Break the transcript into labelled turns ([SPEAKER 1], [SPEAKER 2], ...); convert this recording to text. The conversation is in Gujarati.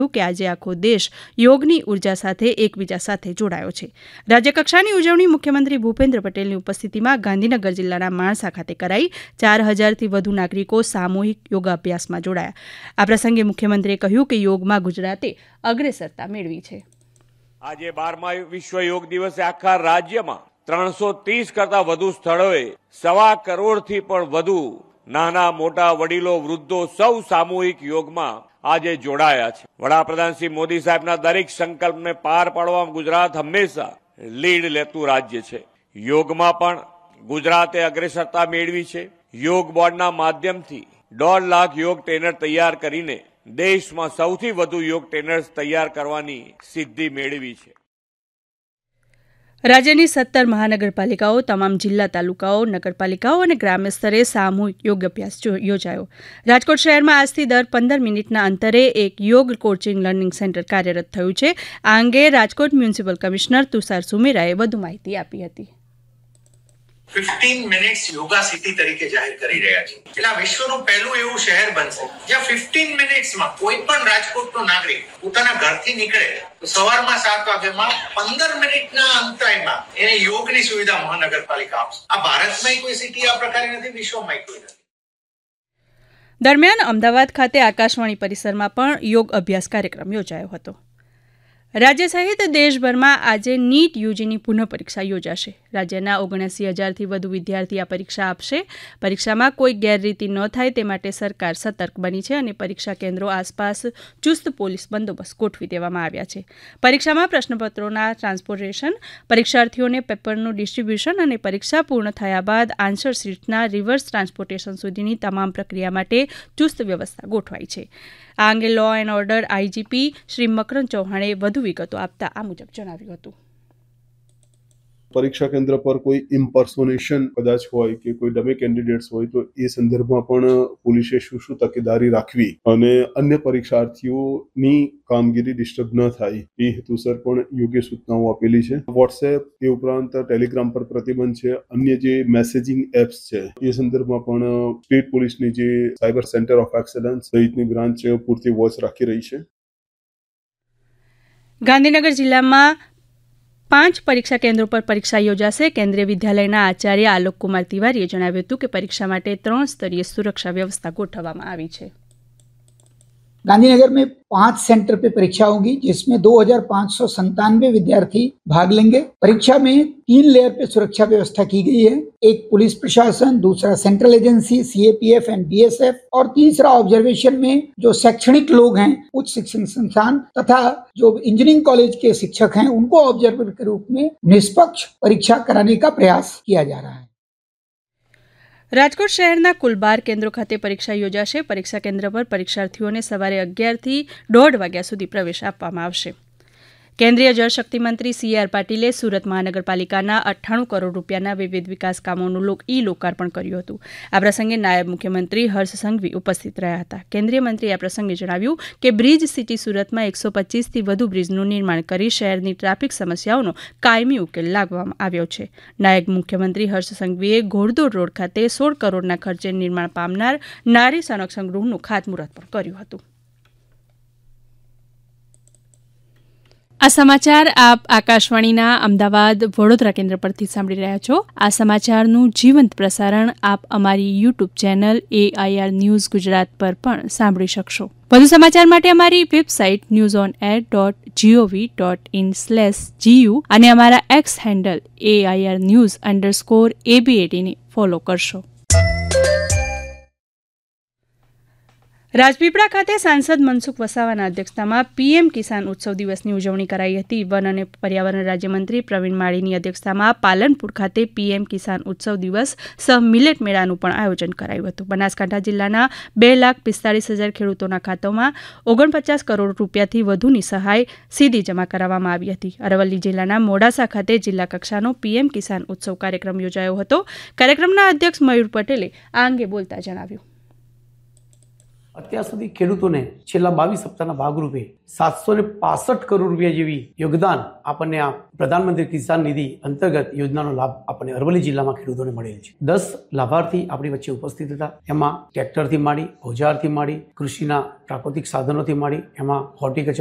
[SPEAKER 1] કે આજે આખો દેશ યોગની ઉર્જા સાથે એકબીજા સાથે જોડાયો છે. રાજ્યકક્ષાની ઉજવણી મુખ્યમંત્રી ભૂપેન્દ્ર પટેલની ઉપસ્થિતિમાં ગાંધીનગર જિલ્લાના માણસા ખાતે કરાઈ. 4000થી વધુ નાગરિકો સામૂહિક યોગાભ્યાસમાં જોડાયા. આ પ્રસંગે મુખ્યમંત્રીએ કહ્યું કે યોગમાં ગુજરાતે અગ્રેસરતા મેળવી છે.
[SPEAKER 2] આજે 12મા વિશ્વ યોગ દિવસે આખા રાજ્યમાં 330 કરતા વધુ સ્થળોએ 1.25 કરોડથી પણ વધુ નાના મોટા વડીલો વૃદ્ધો સૌ સામૂહિક યોગમાં આજે જોડાયા છે. વડાપ્રધાન શ્રી મોદી સાહેબના દરેક સંકલ્પને પાર પાડવામાં ગુજરાત હંમેશા લીડ લેતું રાજ્ય છે. યોગમાં પણ ગુજરાતે અગ્રેસરતા મેળવી છે. યોગ બોર્ડના માધ્યમથી 1.5 લાખ યોગ ટ્રેનર તૈયાર કરીને દેશમાં સૌથી વધુ યોગ ટ્રેનર્સ તૈયાર કરવાની સિદ્ધિ મેળવી છે.
[SPEAKER 1] રાજ્યની 17 મહાનગરપાલિકાઓ, તમામ જિલ્લા તાલુકાઓ, નગરપાલિકાઓ અને ગ્રામ્ય સ્તરે સામૂહિક યોગ અભ્યાસ યોજાયો. રાજકોટ શહેરમાં આજથી દર 15 મિનિટના અંતરે એક યોગ કોચિંગ લર્નિંગ સેન્ટર કાર્યરત થયું છે. આ અંગે રાજકોટ મ્યુનિસિપલ કમિશનર તુષાર સુમેરાએ વધુ માહિતી આપી હતી.
[SPEAKER 3] 15 મિનિટ્સ યોગા સિટી તરીકે જાહેર કરી રહ્યા છે. એટલે આ વિશ્વનું પહેલું એવું શહેર બનશે જ્યાં 15 મિનિટ્સમાં કોઈ પણ રાજકોટનો નાગરિક પોતાના ઘરથી નીકળે તો સવારમાં 7 વાગ્યામાં 15 મિનિટના અંતરાયમાં એને યોગની સુવિધા મહાનગરપાલિકા આપશે. આ ભારતમાં કોઈ સિટી આ પ્રકારની નથી, વિશ્વમાં કોઈ નથી.
[SPEAKER 1] દરમિયાન અમદાવાદ ખાતે આકાશવાણી પરિસરમાં પણ યોગ અભ્યાસ કાર્યક્રમ યોજાયો હતો. રાજ્ય સહિત દેશભરમાં આજે નીટ યુજીની પુનઃ પરીક્ષા યોજાશે. રાજ્યના 79,000થી વધુ વિદ્યાર્થી આ પરીક્ષા આપશે. પરીક્ષામાં કોઈ ગેરરીતિ ન થાય તે માટે સરકાર સતર્ક બની છે અને પરીક્ષા કેન્દ્રો આસપાસ ચુસ્ત પોલીસ બંદોબસ્ત ગોઠવી દેવામાં આવ્યા છે. પરીક્ષામાં પ્રશ્નપત્રોના ટ્રાન્સપોર્ટેશન, પરીક્ષાર્થીઓને પેપરનું ડિસ્ટ્રીબ્યુશન અને પરીક્ષા પૂર્ણ થયા બાદ આન્સર શીટ્સના રિવર્સ ટ્રાન્સપોર્ટેશન સુધીની તમામ પ્રક્રિયા માટે ચુસ્ત વ્યવસ્થા ગોઠવાઈ છે. આ અંગે law and order IGP Shri મકરંદ ચૌહાણે વધુ વિગતો આપતા આ મુજબ જણાવ્યું હતું.
[SPEAKER 4] પરીક્ષા કેન્દ્ર પર કોઈ ઇમ્પર્સોનેશન કદાચ હોય કે કોઈ ડમી કેન્ડિડેટ્સ હોય તો એ સંદર્ભમાં પણ પોલીસે શું તકેદારી રાખવી અને અન્ય પરીક્ષાર્થીઓની કામગીરી ડિસ્ટર્બ ન થાય એ હેતુસર પણ યોગ્ય સૂચનાઓ આપેલી છે. વોટ્સએપ એ ઉપરાંત ટેલિગ્રામ પર પ્રતિબંધ છે. અન્ય જે મેસેજિંગ એપ્સ છે એ સંદર્ભમાં પણ સ્ટેટ પોલીસની જે સાયબર સેન્ટર ઓફ એક્સેલન્સ સહિતની બ્રાન્ચ પૂરતી વોચ રાખી રહી છે.
[SPEAKER 1] ગાંધીનગર જિલ્લામાં 5 પરીક્ષા કેન્દ્રો પર પરીક્ષા યોજાશે. કેન્દ્રીય વિદ્યાલયના આચાર્ય આલોક કુમાર તિવારીએ જણાવ્યું હતું કે પરીક્ષા માટે 3 સ્તરીય સુરક્ષા વ્યવસ્થા ગોઠવવામાં આવી છે.
[SPEAKER 5] गांधीनगर में 5 सेंटर पे परीक्षा होगी जिसमें 2597 विद्यार्थी भाग लेंगे. परीक्षा में 3 लेयर पे सुरक्षा व्यवस्था की गई है. एक पुलिस प्रशासन, दूसरा central agency CAPF and BSF और तीसरा ऑब्जर्वेशन में जो शैक्षणिक लोग हैं, उच्च शिक्षण संस्थान तथा जो इंजीनियरिंग कॉलेज के शिक्षक हैं उनको ऑब्जर्वर के रूप में निष्पक्ष परीक्षा कराने का प्रयास किया जा रहा है.
[SPEAKER 1] રાજકોટ શહેરના કુલ 12 કેન્દ્રો ખાતે પરીક્ષા યોજાશે. પરીક્ષા કેન્દ્ર પર પરીક્ષાર્થીઓને સવારે 11 થી 1:30 વાગ્યા સુધી પ્રવેશ આપવામાં આવશે. કેન્દ્રીય જળશક્તિ મંત્રી CR પાટીલે સુરત મહાનગરપાલિકાના 98 કરોડ રૂપિયાના વિવિધ વિકાસ કામોનું લોકાર્પણ કર્યું હતું. આ પ્રસંગે નાયબ મુખ્યમંત્રી હર્ષ સંઘવી ઉપસ્થિત રહ્યા હતા. કેન્દ્રીય મંત્રીએ આ પ્રસંગે જણાવ્યું કે બ્રિજ સિટી સુરતમાં 125થી વધુ બ્રિજનું નિર્માણ કરી શહેરની ટ્રાફિક સમસ્યાઓનો કાયમી ઉકેલ લાવવામાં આવ્યો છે. નાયબ મુખ્યમંત્રી હર્ષ સંઘવીએ ઘોડદોડ રોડ ખાતે 16 કરોડના ખર્ચે નિર્માણ પામનાર નારી સંરક્ષણ ગૃહનું ખાતમુહૂર્ત પણ કર્યું હતું. આ સમાચાર આપ આકાશવાણીના અમદાવાદ વડોદરા કેન્દ્ર પરથી સાંભળી રહ્યા છો. આ સમાચારનું જીવંત પ્રસારણ આપ અમારી YouTube channel AIR news Gujarat પર પણ સાંભળી શકશો. વધુ સમાચાર માટે અમારી વેબસાઇટ newsonair.gov.in/gu અને અમારા એક્સ હેન્ડલ AIR_news_AB18 ને ફોલો કરશો. રાજપીપળા ખાતે સાંસદ મનસુખ વસાવાના અધ્યક્ષતામાં PM કિસાન ઉત્સવ દિવસની ઉજવણી કરાઈ હતી. વન અને પર્યાવરણ રાજ્યમંત્રી પ્રવીણ માળીની અધ્યક્ષતામાં પાલનપુર ખાતે PM કિસાન ઉત્સવ દિવસ સહ મિલેટ મેળાનું પણ આયોજન કરાયું હતું. બનાસકાંઠા જિલ્લાના 2,45,000 ખેડૂતોના ખાતામાં 49 કરોડ રૂપિયાથી વધુની સહાય સીધી જમા કરાવવામાં આવી હતી. અરવલ્લી જિલ્લાના મોડાસા ખાતે જિલ્લા કક્ષાનો PM કિસાન ઉત્સવ કાર્યક્રમ યોજાયો હતો. કાર્યક્રમના અધ્યક્ષ મયુર પટેલે આ અંગે બોલતા જણાવ્યું.
[SPEAKER 6] અત્યાર સુધી ખેડૂતોને છેલ્લા 22 સપ્તાહના ભાગરૂપે 765 કરોડ રૂપિયા જેવી યોગદાન આપણને આ પ્રધાનમંત્રી કિસાન નિધિ અંતર્ગત યોજનાનો લાભ આપણને અરવલ્લી જિલ્લામાં ખેડૂતોને મળેલ છે. 10 લાભાર્થી આપણી વચ્ચે ઉપસ્થિત હતા. એમાં ટ્રેક્ટરથી માંડી, ઓજારથી માંડી, કૃષિના પ્રાકૃતિક સાધનોથી માંડી, એમાં હોર્ટિકલ્ચર